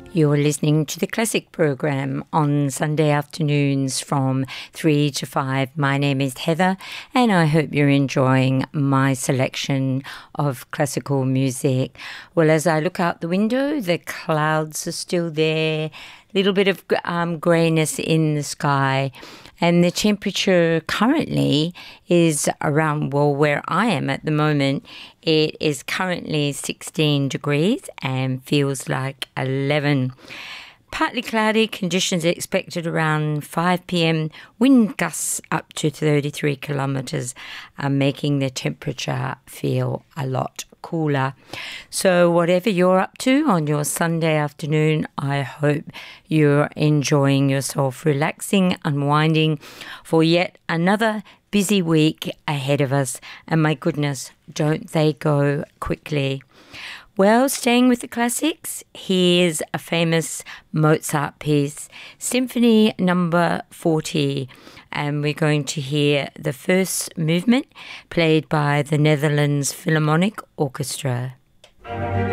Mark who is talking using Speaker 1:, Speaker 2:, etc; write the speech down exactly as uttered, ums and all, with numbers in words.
Speaker 1: You're listening to the Classic program on Sunday afternoons from three to five. My name is Heather, and I hope you're enjoying my selection of classical music. Well, as I look out the window, the clouds are still there, a little bit of um, greyness in the sky, and the temperature currently is around, well, where I am at the moment, it is currently sixteen degrees and feels like eleven. Partly cloudy, conditions are expected around five p.m. Wind gusts up to thirty-three kilometres are making the temperature feel a lot cooler. So whatever you're up to on your Sunday afternoon, I hope you're enjoying yourself, relaxing, unwinding for yet another busy week ahead of us. And my goodness, don't they go quickly. Well, staying with the classics, here's a famous Mozart piece, Symphony number forty, and we're going to hear the first movement played by the Netherlands Philharmonic Orchestra.